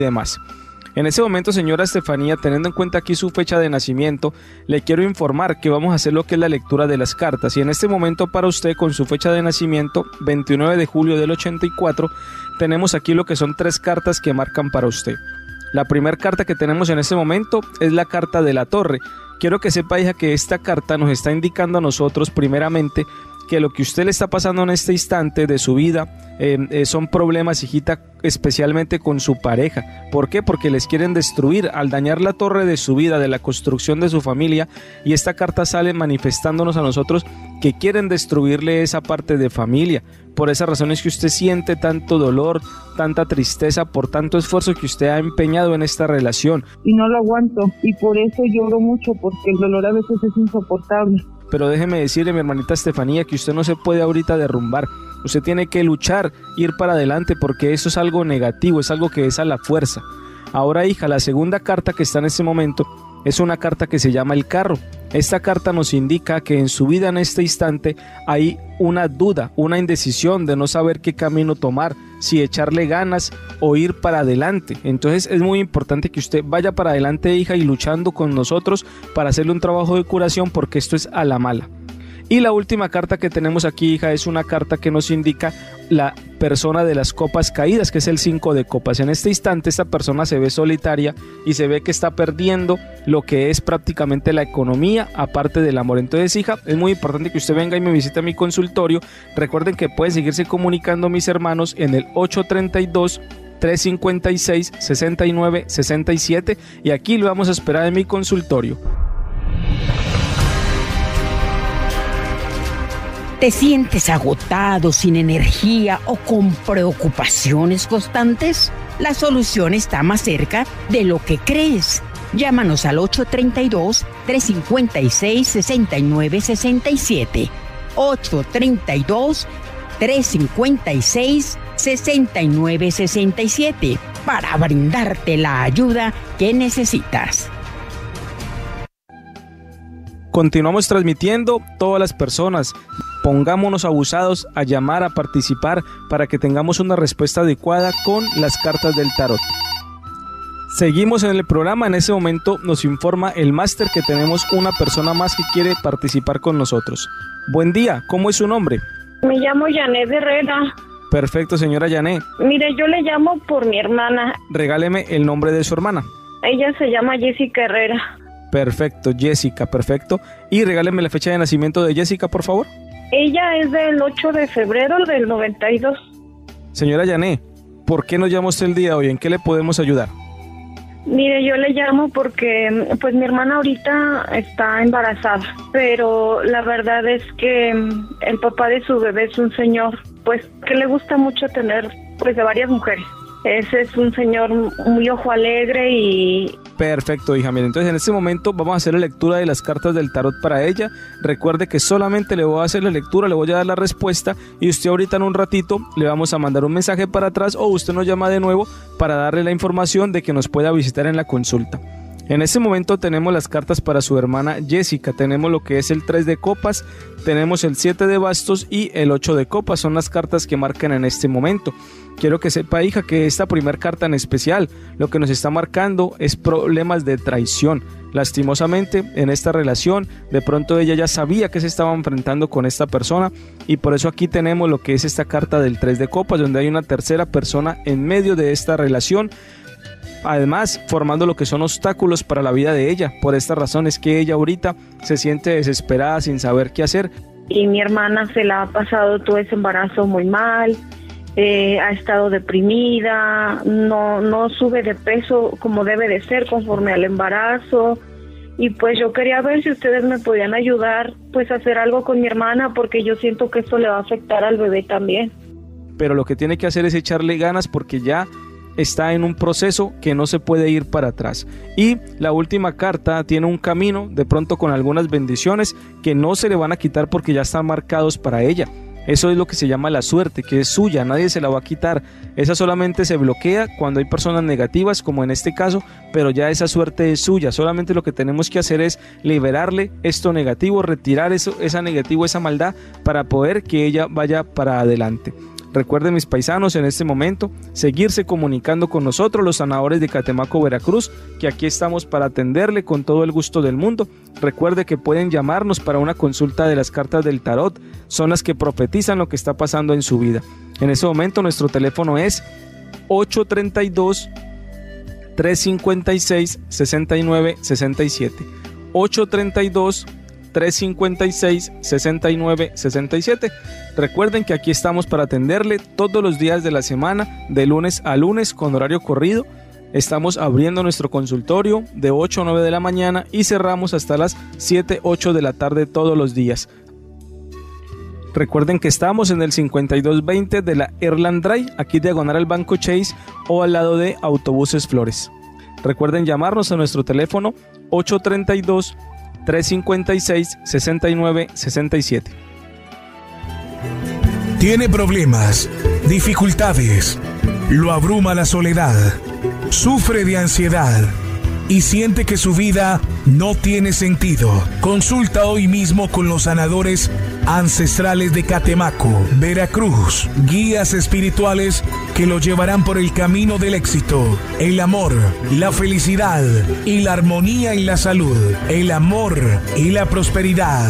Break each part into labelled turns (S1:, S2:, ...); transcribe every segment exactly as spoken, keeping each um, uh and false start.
S1: demás. En ese momento, señora Estefanía, teniendo en cuenta aquí su fecha de nacimiento, le quiero informar que vamos a hacer lo que es la lectura de las cartas. Y en este momento para usted, con su fecha de nacimiento, veintinueve de julio del ochenta y cuatro, tenemos aquí lo que son tres cartas que marcan para usted. La primera carta que tenemos en este momento es la carta de la Torre. Quiero que sepa, hija, que esta carta nos está indicando a nosotros primeramente que lo que usted le está pasando en este instante de su vida eh, eh, son problemas, hijita, especialmente con su pareja. ¿Por qué? Porque les quieren destruir al dañar la torre de su vida, de la construcción de su familia, y esta carta sale manifestándonos a nosotros que quieren destruirle esa parte de familia. Por esa razón es que usted siente tanto dolor, tanta tristeza por tanto esfuerzo que usted ha empeñado en esta relación.
S2: Y no lo aguanto, y por eso lloro mucho, porque el dolor a veces es insoportable.
S1: Pero déjeme decirle, mi hermanita Estefanía, que usted no se puede ahorita derrumbar. Usted tiene que luchar, ir para adelante, porque eso es algo negativo, es algo que es a la fuerza. Ahora, hija, la segunda carta que está en este momento es una carta que se llama el carro. Esta carta nos indica que en su vida en este instante hay una duda, una indecisión de no saber qué camino tomar, si echarle ganas o ir para adelante. Entonces es muy importante que usted vaya para adelante, hija, y luchando con nosotros para hacerle un trabajo de curación, porque esto es a la mala. Y la última carta que tenemos aquí, hija, es una carta que nos indica la persona de las copas caídas, que es el cinco de copas. En este instante esta persona se ve solitaria y se ve que está perdiendo lo que es prácticamente la economía, aparte del amor. Entonces, hija, es muy importante que usted venga y me visite a mi consultorio. Recuerden que pueden seguirse comunicando, mis hermanos, en el ocho treinta y dos, trescientos cincuenta y seis, sesenta y nueve, sesenta y siete, y aquí lo vamos a esperar en mi consultorio.
S3: ¿Te sientes agotado, sin energía o con preocupaciones constantes? La solución está más cerca de lo que crees. Llámanos al ocho treinta y dos, trescientos cincuenta y seis, sesenta y nueve, sesenta y siete. ocho treinta y dos, trescientos cincuenta y seis, sesenta y nueve, sesenta y siete para brindarte la ayuda que necesitas.
S1: Continuamos transmitiendo. Todas las personas, pongámonos abusados a llamar, a participar, para que tengamos una respuesta adecuada con las cartas del tarot. Seguimos en el programa. En ese momento nos informa el máster que tenemos una persona más que quiere participar con nosotros. Buen día, ¿cómo es su nombre?
S4: Me llamo Janet Herrera.
S1: Perfecto, señora Janet.
S4: Mire, yo le llamo por mi hermana.
S1: Regáleme el nombre de su hermana.
S4: Ella se llama Jessica Herrera.
S1: Perfecto, Jessica, perfecto. Y regáleme la fecha de nacimiento de Jessica, por favor.
S4: Ella es del ocho de febrero del noventa y dos.
S1: Señora Janet, ¿por qué nos llama usted el día de hoy? ¿En qué le podemos ayudar?
S4: Mire, yo le llamo porque pues mi hermana ahorita está embarazada, pero la verdad es que el papá de su bebé es un señor pues que le gusta mucho tener pues de varias mujeres. Ese es un señor muy ojo alegre y...
S1: Perfecto, hija. Mira, entonces en este momento vamos a hacer la lectura de las cartas del tarot para ella. Recuerde que solamente le voy a hacer la lectura, le voy a dar la respuesta y usted ahorita en un ratito le vamos a mandar un mensaje para atrás o usted nos llama de nuevo para darle la información de que nos pueda visitar en la consulta. En este momento tenemos las cartas para su hermana Jessica. Tenemos lo que es el tres de copas, tenemos el siete de bastos y el ocho de copas. Son las cartas que marcan en este momento. Quiero que sepa, hija, que esta primera carta en especial lo que nos está marcando es problemas de traición. Lastimosamente en esta relación de pronto ella ya sabía que se estaba enfrentando con esta persona y por eso aquí tenemos lo que es esta carta del tres de copas, donde hay una tercera persona en medio de esta relación, además formando lo que son obstáculos para la vida de ella. Por esta razón es que ella ahorita se siente desesperada sin saber qué hacer.
S4: Y mi hermana se la ha pasado todo ese embarazo muy mal, eh, ha estado deprimida, no, no sube de peso como debe de ser conforme al embarazo. Y pues yo quería ver si ustedes me podían ayudar pues a hacer algo con mi hermana, porque yo siento que esto le va a afectar al bebé también. Pero lo que tiene que hacer es echarle ganas, porque ya está en un proceso que no se puede ir para atrás. Y la última carta tiene un camino de pronto con algunas bendiciones que no se le van a quitar porque ya están marcados para ella. Eso es lo que se llama la suerte, que es suya, nadie se la va a quitar. Esa solamente se bloquea cuando hay personas negativas, como en este caso, pero ya esa suerte es suya. Solamente lo que tenemos que hacer es liberarle esto negativo, retirar eso, esa negativo, esa maldad, para poder que ella vaya para adelante.
S1: Recuerden, mis paisanos, en este momento seguirse comunicando con nosotros, los sanadores de Catemaco, Veracruz, que aquí estamos para atenderle con todo el gusto del mundo. Recuerde que pueden llamarnos para una consulta de las cartas del tarot, son las que profetizan lo que está pasando en su vida. En ese momento nuestro teléfono es ocho tres dos, tres cinco seis, seis nueve seis siete, ocho tres dos, tres cinco seis, seis nueve seis siete. Recuerden que aquí estamos para atenderle todos los días de la semana, de lunes a lunes con horario corrido. Estamos abriendo nuestro consultorio de ocho a nueve de la mañana y cerramos hasta las siete, ocho de la tarde todos los días. Recuerden que estamos en el cincuenta y dos veinte de la Erland Drive, aquí diagonal al Banco Chase o al lado de Autobuses Flores. Recuerden llamarnos a nuestro teléfono ocho tres dos, tres cinco seis, seis nueve seis siete.
S5: Tiene problemas, dificultades, lo abruma la soledad, sufre de ansiedad y siente que su vida no tiene sentido. Consulta hoy mismo con los sanadores ancestrales de Catemaco, Veracruz, guías espirituales que lo llevarán por el camino del éxito, el amor, la felicidad y la armonía en la salud, el amor y la prosperidad.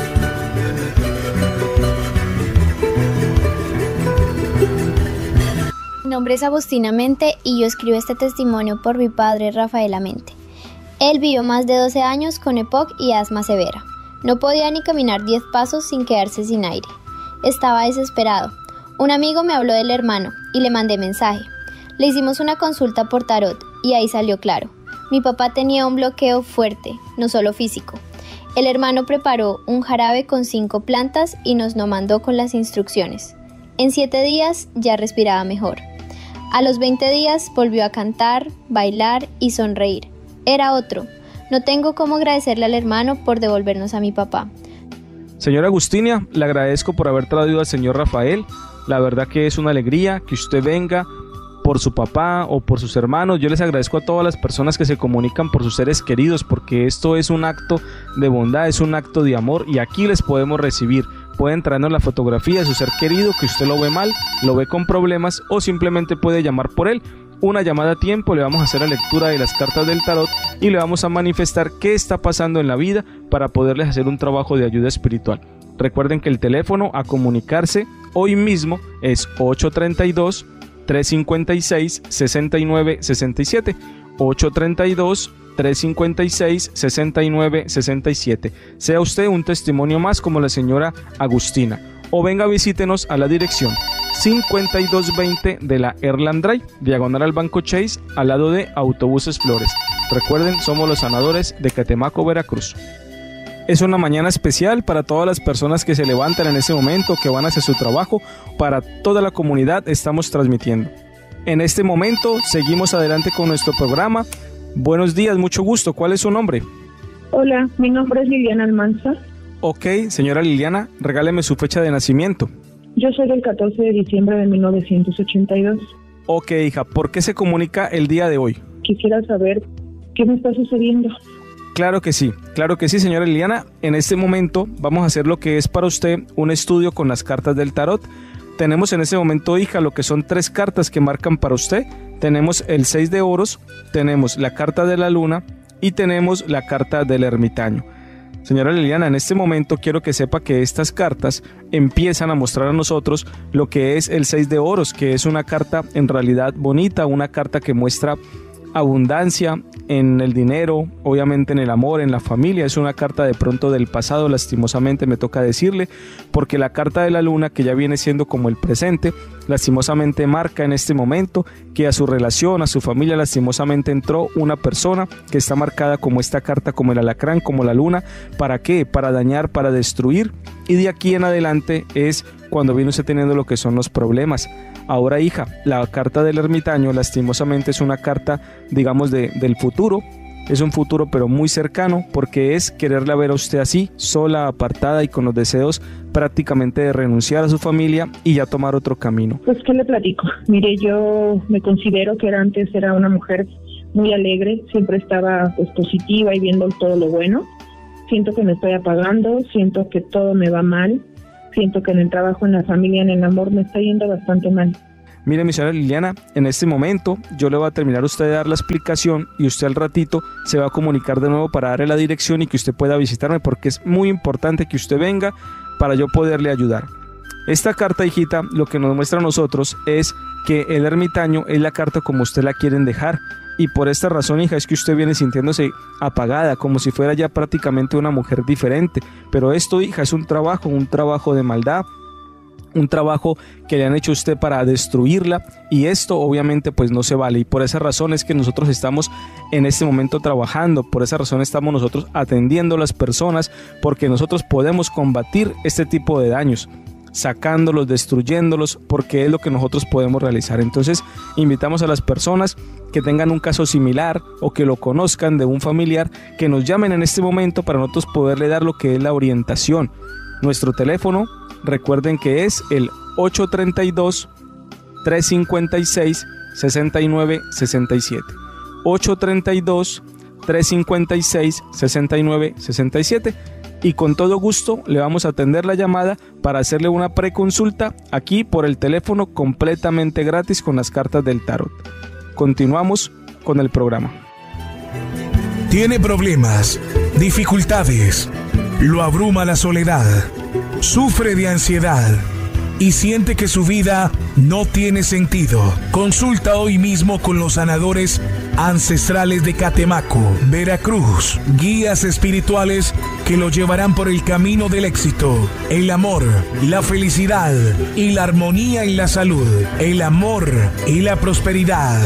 S6: Mi nombre es Agustina Mente y yo escribo este testimonio por mi padre Rafael Amente. Él vivió más de doce años con E P O C y asma severa. No podía ni caminar diez pasos sin quedarse sin aire. Estaba desesperado. Un amigo me habló del hermano y le mandé mensaje. Le hicimos una consulta por tarot y ahí salió claro. Mi papá tenía un bloqueo fuerte, no solo físico. El hermano preparó un jarabe con cinco plantas y nos lo mandó con las instrucciones. En siete días ya respiraba mejor. A los veinte días volvió a cantar, bailar y sonreír. Era otro. No tengo cómo agradecerle al hermano por devolvernos a mi papá.
S1: Señora Agustina, le agradezco por haber traído al señor Rafael. La verdad que es una alegría que usted venga por su papá o por sus hermanos. Yo les agradezco a todas las personas que se comunican por sus seres queridos, porque esto es un acto de bondad, es un acto de amor y aquí les podemos recibir. Pueden traernos la fotografía de su ser querido, que usted lo ve mal, lo ve con problemas o simplemente puede llamar por él. Una llamada a tiempo, le vamos a hacer la lectura de las cartas del tarot y le vamos a manifestar qué está pasando en la vida para poderles hacer un trabajo de ayuda espiritual. Recuerden que el teléfono a comunicarse hoy mismo es ocho tres dos, tres cinco seis, seis nueve seis siete, ocho tres dos, tres cinco seis, seis nueve seis siete. Sea usted un testimonio más como la señora Agustina o venga, visítenos a la dirección cincuenta y dos veinte de la Erland Drive, diagonal al Banco Chase, al lado de Autobuses Flores. Recuerden, somos los sanadores de Catemaco, Veracruz. Es una mañana especial para todas las personas que se levantan en ese momento, que van hacia su trabajo. Para toda la comunidad estamos transmitiendo. En este momento seguimos adelante con nuestro programa. Buenos días, mucho gusto. ¿Cuál es su nombre?
S2: Hola, mi nombre es Liliana Almanza.
S1: Ok, señora Liliana, regáleme su fecha de nacimiento.
S2: Yo soy del catorce de diciembre de mil novecientos ochenta y dos.
S1: Ok, hija, ¿por qué se comunica el día de hoy?
S2: Quisiera saber qué me está sucediendo.
S1: Claro que sí, claro que sí, señora Liliana. En este momento vamos a hacer lo que es para usted un estudio con las cartas del tarot. Tenemos en este momento, hija, lo que son tres cartas que marcan para usted. Tenemos el seis de oros, tenemos la carta de la luna y tenemos la carta del ermitaño. Señora Liliana, en este momento quiero que sepa que estas cartas empiezan a mostrar a nosotros lo que es el seis de oros, que es una carta en realidad bonita, una carta que muestra abundancia en el dinero, obviamente en el amor, en la familia. Es una carta de pronto del pasado, lastimosamente me toca decirle, porque la carta de la luna, que ya viene siendo como el presente, lastimosamente marca en este momento que a su relación, a su familia, lastimosamente entró una persona que está marcada como esta carta, como el alacrán, como la luna. ¿Para qué? Para dañar, para destruir, y de aquí en adelante es cuando viene usted teniendo lo que son los problemas. Ahora, hija, la carta del ermitaño lastimosamente es una carta, digamos, de, del futuro. Es un futuro pero muy cercano, porque es quererla ver a usted así, sola, apartada y con los deseos prácticamente de renunciar a su familia y ya tomar otro camino.
S2: Pues, ¿qué le platico? Mire, yo me considero que era antes era una mujer muy alegre, siempre estaba pues positiva y viendo todo lo bueno. Siento que me estoy apagando, siento que todo me va mal. siento que en el trabajo, en la familia, en el amor me está yendo bastante mal.
S1: Mire, mi señora Liliana, en este momento yo le voy a terminar a usted de dar la explicación y usted al ratito se va a comunicar de nuevo para darle la dirección y que usted pueda visitarme, porque es muy importante que usted venga para yo poderle ayudar. Esta carta, hijita, lo que nos muestra a nosotros es que el ermitaño es la carta como usted la quieren dejar, y por esta razón, hija, es que usted viene sintiéndose apagada, como si fuera ya prácticamente una mujer diferente. Pero esto, hija, es un trabajo, un trabajo de maldad, un trabajo que le han hecho a usted para destruirla, y esto obviamente pues no se vale, y por esa razón es que nosotros estamos en este momento trabajando, por esa razón estamos nosotros atendiendo a las personas, porque nosotros podemos combatir este tipo de daños, sacándolos, destruyéndolos, porque es lo que nosotros podemos realizar. Entonces invitamos a las personas que tengan un caso similar o que lo conozcan de un familiar, que nos llamen en este momento para nosotros poderle dar lo que es la orientación. Nuestro teléfono, recuerden que es el ocho tres dos, tres cinco seis, seis nueve seis siete. ocho tres dos, tres cinco seis, seis nueve seis siete. Y con todo gusto le vamos a atender la llamada para hacerle una preconsulta aquí por el teléfono completamente gratis con las cartas del tarot. Continuamos con el programa.
S5: Tiene problemas, dificultades, lo abruma la soledad, sufre de ansiedad y siente que su vida no tiene sentido. Consulta hoy mismo con los sanadores ancestrales de Catemaco, Veracruz, guías espirituales que lo llevarán por el camino del éxito, el amor, la felicidad y la armonía en la salud, el amor y la prosperidad.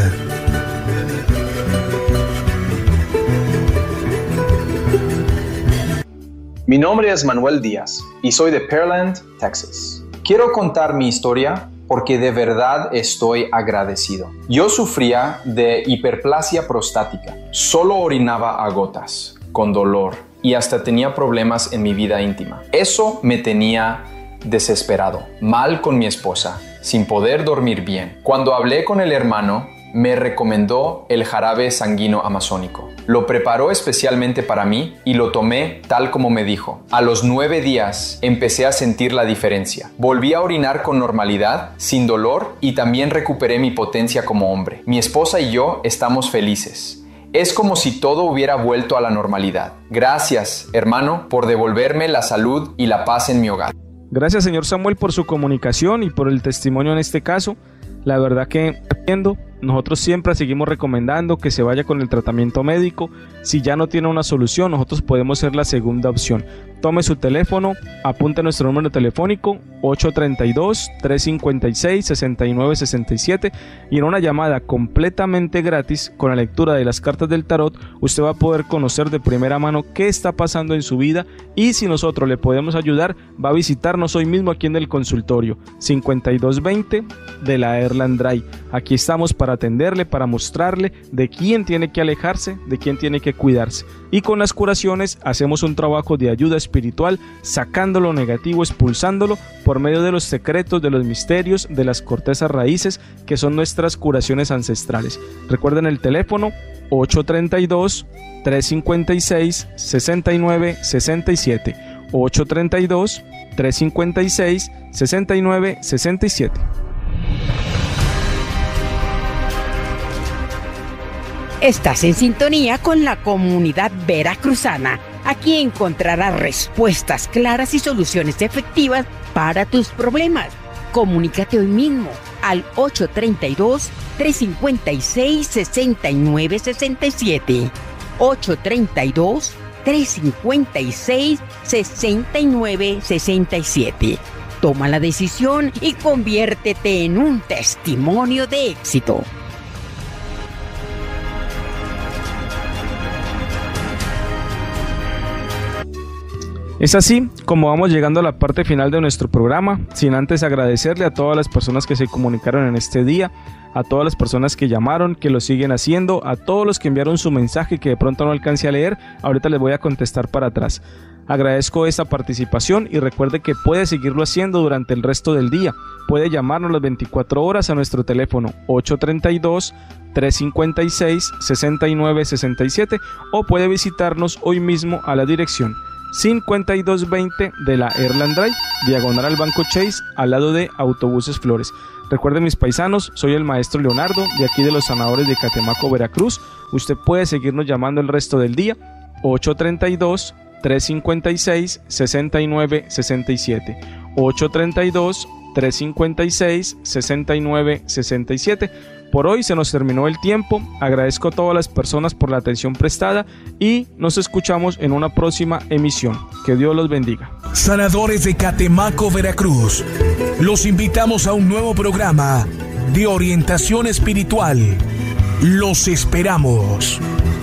S7: Mi nombre es Manuel Díaz y soy de Pearland, Texas. Quiero contar mi historia porque de verdad estoy agradecido. Yo sufría de hiperplasia prostática. Solo orinaba a gotas, con dolor, y hasta tenía problemas en mi vida íntima. Eso me tenía desesperado, mal con mi esposa, sin poder dormir bien. Cuando hablé con el hermano, me recomendó el jarabe sanguino amazónico. Lo preparó especialmente para mí y lo tomé tal como me dijo. A los nueve días empecé a sentir la diferencia. Volví a orinar con normalidad, sin dolor, y también recuperé mi potencia como hombre. Mi esposa y yo estamos felices. Es como si todo hubiera vuelto a la normalidad. Gracias, hermano, por devolverme la salud y la paz en mi hogar.
S1: Gracias, señor Samuel, por su comunicación y por el testimonio en este caso. La verdad que nosotros siempre seguimos recomendando que se vaya con el tratamiento médico. Si ya no tiene una solución, nosotros podemos ser la segunda opción. Tome su teléfono, apunte nuestro número telefónico ocho tres dos, tres cinco seis, seis nueve seis siete, y en una llamada completamente gratis con la lectura de las cartas del tarot usted va a poder conocer de primera mano qué está pasando en su vida, y si nosotros le podemos ayudar, va a visitarnos hoy mismo aquí en el consultorio cincuenta y dos veinte de la Erland Drive. Aquí estamos para atenderle, para mostrarle de quién tiene que alejarse, de quién tiene que cuidarse, y con las curaciones hacemos un trabajo de ayuda espiritual, sacando lo negativo, expulsándolo por medio de los secretos, de los misterios, de las cortezas raíces, que son nuestras curaciones ancestrales. Recuerden el teléfono ocho tres dos, tres cinco seis, seis nueve seis siete, ocho tres dos, tres cinco seis, seis nueve seis siete.
S3: Estás en sintonía con la comunidad veracruzana. Aquí encontrarás respuestas claras y soluciones efectivas para tus problemas. Comunícate hoy mismo al ocho tres dos, tres cinco seis, seis nueve seis siete. ocho tres dos, tres cinco seis, seis nueve seis siete. Toma la decisión y conviértete en un testimonio de éxito.
S1: Es así como vamos llegando a la parte final de nuestro programa, sin antes agradecerle a todas las personas que se comunicaron en este día, a todas las personas que llamaron, que lo siguen haciendo, a todos los que enviaron su mensaje que de pronto no alcance a leer. Ahorita les voy a contestar para atrás. Agradezco esta participación y recuerde que puede seguirlo haciendo durante el resto del día. Puede llamarnos las veinticuatro horas a nuestro teléfono ocho tres dos, tres cinco seis, seis nueve seis siete, o puede visitarnos hoy mismo a la dirección cincuenta y dos veinte de la Erland Drive, diagonal al Banco Chase, al lado de Autobuses Flores. Recuerden, mis paisanos, soy el maestro Leonardo, de aquí de los Sanadores de Catemaco, Veracruz. Usted puede seguirnos llamando el resto del día, ocho tres dos, tres cinco seis, seis nueve seis siete, ocho tres dos, tres cinco seis, seis nueve seis siete. Por hoy se nos terminó el tiempo. Agradezco a todas las personas por la atención prestada y nos escuchamos en una próxima emisión. Que Dios los bendiga.
S5: Sanadores de Catemaco, Veracruz, los invitamos a un nuevo programa de orientación espiritual. Los esperamos.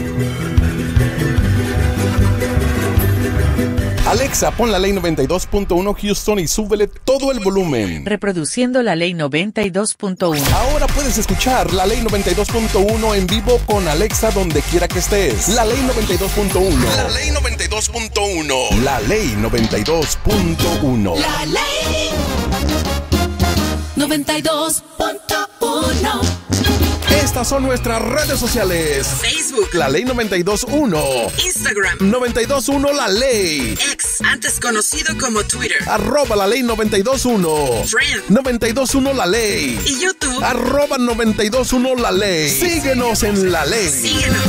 S8: Alexa, pon la ley noventa y dos punto uno Houston y súbele todo el volumen.
S9: Reproduciendo la ley noventa y dos punto uno.
S8: Ahora puedes escuchar la ley noventa y dos punto uno en vivo con Alexa donde quiera que estés. La ley noventa y dos punto uno. La ley noventa y dos punto uno. La ley noventa y dos punto uno.
S10: La ley noventa y dos punto uno.
S8: Estas son nuestras redes sociales.
S9: Facebook,
S8: La Ley noventa y dos punto uno.
S9: Instagram,
S8: noventa y dos punto uno La Ley.
S9: X, antes conocido como Twitter.
S8: Arroba La Ley noventa y dos punto uno.
S9: Friend,
S8: noventa y dos punto uno La Ley.
S9: y YouTube.
S8: Arroba noventa y dos punto uno La Ley. Síguenos en La Ley.
S9: Síguenos.